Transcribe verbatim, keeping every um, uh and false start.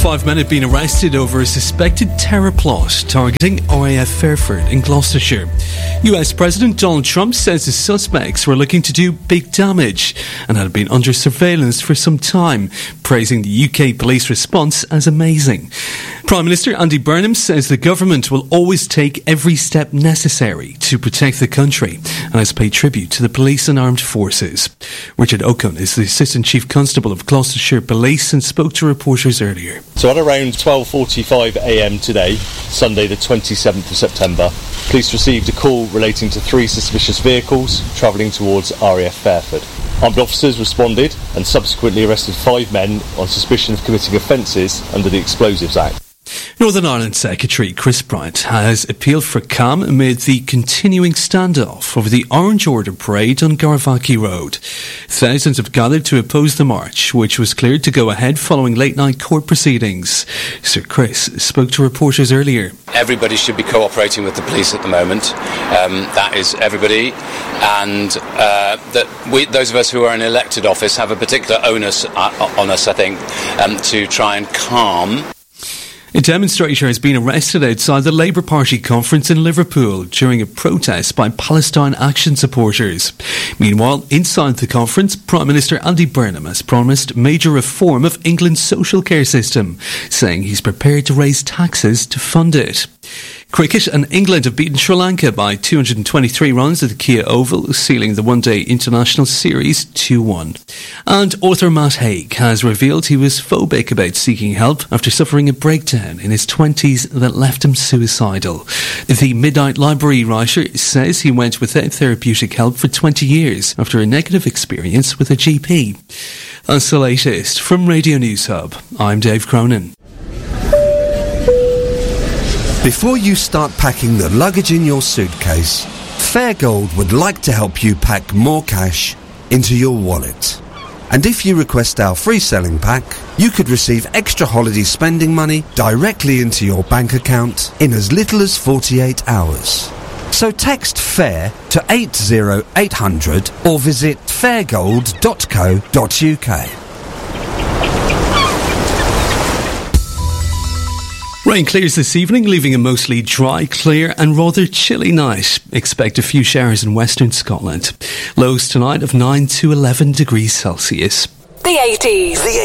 Five men have been arrested over a suspected terror plot targeting R A F Fairford in Gloucestershire. U S President Donald Trump says the suspects were looking to do big damage and had been under surveillance for some time, praising the U K police response as amazing. Prime Minister Andy Burnham says the government will always take every step necessary to protect the country and has paid tribute to the police and armed forces. Richard Okun is the Assistant Chief Constable of Gloucestershire Police and spoke to reporters earlier. So at around twelve forty-five a m today, Sunday the twenty-seventh of September, police received a call relating to three suspicious vehicles travelling towards R A F Fairford. Armed officers responded and subsequently arrested five men on suspicion of committing offences under the Explosives Act. Northern Ireland Secretary Chris Bryant has appealed for calm amid the continuing standoff over the Orange Order parade on Garvaghy Road. Thousands have gathered to oppose the march, which was cleared to go ahead following late-night court proceedings. Sir Chris spoke to reporters earlier. Everybody should be cooperating with the police at the moment. Um, that is everybody. And uh, that we, those of us who are in elected office have a particular onus uh, on us, I think, um, to try and calm. A demonstrator has been arrested outside the Labour Party conference in Liverpool during a protest by Palestine Action supporters. Meanwhile, inside the conference, Prime Minister Andy Burnham has promised major reform of England's social care system, saying he's prepared to raise taxes to fund it. Cricket and England have beaten Sri Lanka by two hundred twenty-three runs at the Kia Oval, sealing the one-day international series two one. And author Matt Haig has revealed he was phobic about seeking help after suffering a breakdown in his twenties that left him suicidal. The Midnight Library writer says he went without therapeutic help for twenty years after a negative experience with a G P. That's the latest from Radio News Hub. I'm Dave Cronin. Before you start packing the luggage in your suitcase, Fairgold would like to help you pack more cash into your wallet. And if you request our free selling pack, you could receive extra holiday spending money directly into your bank account in as little as forty-eight hours. So text FAIR to eight zero eight hundred or visit fairgold dot co dot uk. Rain clears this evening, leaving a mostly dry, clear and rather chilly night. Expect a few showers in western Scotland. Lows tonight of nine to eleven degrees Celsius. The eighties. The